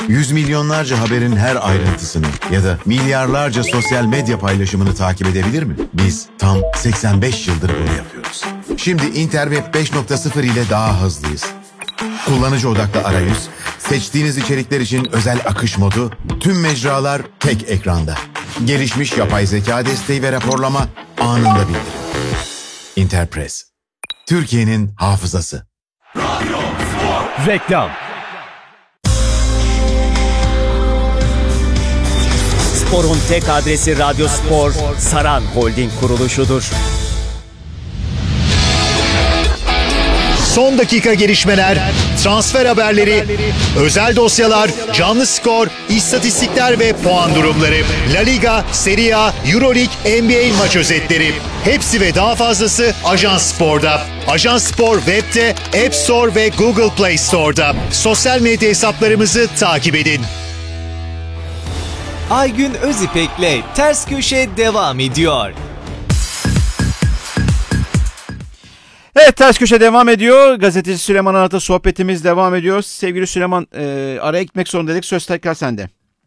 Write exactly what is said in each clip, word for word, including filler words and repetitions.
Yüz milyonlarca haberin her ayrıntısını ya da milyarlarca sosyal medya paylaşımını takip edebilir mi? Biz tam seksen beş yıldır bunu yapıyoruz. Şimdi Interweb beş nokta sıfır ile daha hızlıyız. Kullanıcı odaklı arayüz, seçtiğiniz içerikler için özel akış modu, tüm mecralar tek ekranda. Gelişmiş yapay zeka desteği ve raporlama anında bildirim. Interpress, Türkiye'nin hafızası. Reklam. Spor'un tek adresi Radyo Spor, Saran Holding kuruluşudur. Son dakika gelişmeler, transfer haberleri, özel dosyalar, canlı skor, istatistikler ve puan durumları, La Liga, Serie A, Euroleague, N B A maç özetleri. Hepsi ve daha fazlası Ajans Spor'da. Ajans Spor web'te, App Store ve Google Play Store'da. Sosyal medya hesaplarımızı takip edin. Aygün Özipek'le Ters Köşe devam ediyor. Evet, Ters Köşe devam ediyor. Gazeteci Süleyman Anlat'a sohbetimiz devam ediyor. Sevgili Süleyman, e, araya gitmek zorundaydık. Söz tekrar sende.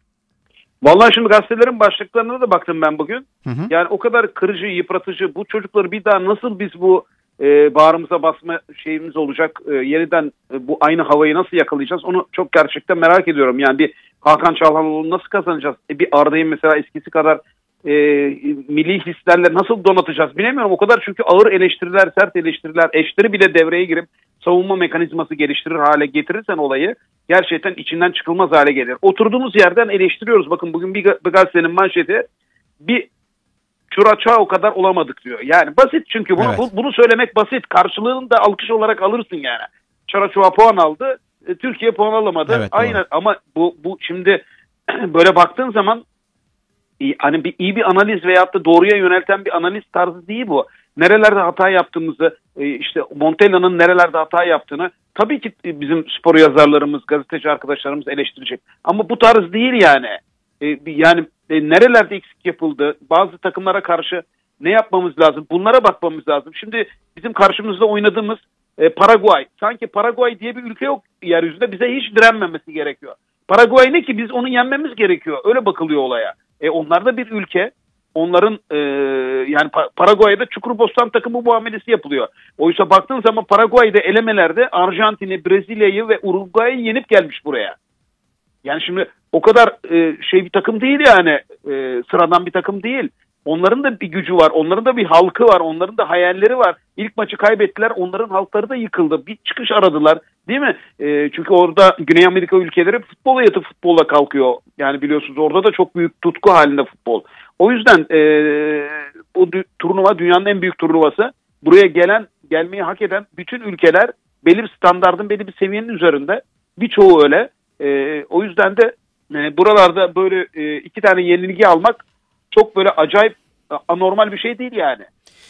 Vallahi şimdi gazetelerin başlıklarına da baktım ben bugün. Hı hı. Yani o kadar kırıcı, yıpratıcı. Bu çocukları bir daha nasıl biz bu e, bağrımıza basma şeyimiz olacak? E, yeniden e, bu aynı havayı nasıl yakalayacağız? Onu çok gerçekten merak ediyorum. Yani bir Hakan Çalhanoğlu'nu nasıl kazanacağız? E, bir Arda'yı mesela eskisi kadar e, milli hislerle nasıl donatacağız bilemiyorum. O kadar çünkü ağır eleştiriler, sert eleştiriler, eşleri bile devreye girip savunma mekanizması geliştirir hale getirirsen olayı gerçekten içinden çıkılmaz hale gelir. Oturduğumuz yerden eleştiriyoruz. Bakın bugün bir, bir gazetenin manşeti bir çuraçağı o kadar olamadık diyor. Yani basit çünkü bunu, Evet. bu, bunu söylemek basit. Karşılığını da alkış olarak alırsın yani. Çuraçağı puan aldı. E, Türkiye puan alamadı. Evet, aynen ama bu bu şimdi böyle baktığın zaman iyi, hani bir iyi bir analiz veyahut da doğruya yönelten bir analiz tarzı değil bu. Nerelerde hata yaptığımızı, işte Montella'nın nerelerde hata yaptığını tabii ki bizim spor yazarlarımız, gazeteci arkadaşlarımız eleştirecek. Ama bu tarz değil yani. Yani nerelerde eksik yapıldı, bazı takımlara karşı ne yapmamız lazım, bunlara bakmamız lazım. Şimdi bizim karşımızda oynadığımız Paraguay, sanki Paraguay diye bir ülke yok yeryüzünde, bize hiç direnmemesi gerekiyor. Paraguay ne ki, biz onu yenmemiz gerekiyor, öyle bakılıyor olaya. E onlar da bir ülke. Onların e, yani Paraguay'da Çukurbostan takımı muamelesi yapılıyor. Oysa baktığın zaman Paraguay'da elemelerde Arjantin'i, Brezilya'yı ve Uruguay'ı yenip gelmiş buraya. Yani şimdi o kadar e, şey bir takım değil yani, e, sıradan bir takım değil. Onların da bir gücü var, onların da bir halkı var, onların da hayalleri var. İlk maçı kaybettiler, onların halkları da yıkıldı. Bir çıkış aradılar, değil mi? E, çünkü orada Güney Amerika ülkeleri futbola yatıp futbolla kalkıyor. Yani biliyorsunuz orada da çok büyük tutku halinde futbol. O yüzden e, bu turnuva dünyanın en büyük turnuvası. Buraya gelen, gelmeyi hak eden bütün ülkeler belli bir standardın, belli bir seviyenin üzerinde. Birçoğu öyle. E, o yüzden de e, buralarda böyle e, iki tane yenilgi almak çok böyle acayip, anormal bir şey değil yani.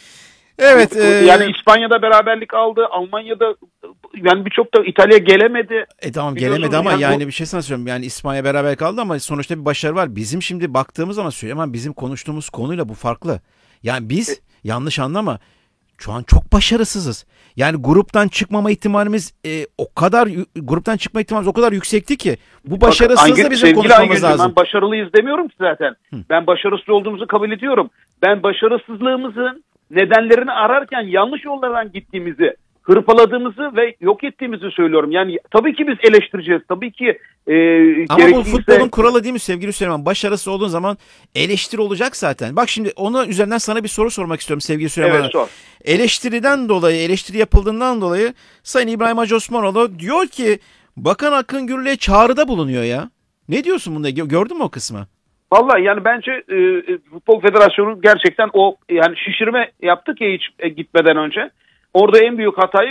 Evet. E... Yani İspanya'da beraberlik aldı, Almanya'da, yani birçok da İtalya gelemedi. E tamam gelemedi ama yani, yani bu... bir şey sana söylüyorum. Yani İspanya beraber kaldı ama sonuçta bir başarı var. Bizim şimdi baktığımız zaman Süleyman, bizim konuştuğumuz konuyla bu farklı. Yani biz e... yanlış anlama, şu an çok başarısızız. Yani gruptan çıkmama ihtimalimiz e, o kadar gruptan çıkma ihtimalimiz o kadar yüksekti ki bu başarısızlığı bizim konuşmamız lazım. Ben başarılıyız demiyorum ki zaten. Hı. Ben başarısız olduğumuzu kabul ediyorum. Ben başarısızlığımızın nedenlerini ararken yanlış yollardan gittiğimizi, hırpaladığımızı ve yok ettiğimizi söylüyorum. Yani tabii ki biz eleştireceğiz. Tabii ki e, ama gerekirse... bu futbolun kuralı değil mi sevgili Süleyman? Başarısız olduğun zaman eleştiri olacak zaten. Bak şimdi onun üzerinden sana bir soru sormak istiyorum sevgili Süleyman. Evet, sor. Eleştiriden dolayı, eleştiri yapıldığından dolayı Sayın İbrahim Hacı Osmanoğlu diyor ki Bakan Akın Gürel'e çağrıda bulunuyor ya. Ne diyorsun bunda? Gördün mü o kısmı? Vallahi yani bence e, Futbol Federasyonu gerçekten o yani şişirme yaptı ki hiç e, gitmeden önce. Orada en büyük hatayı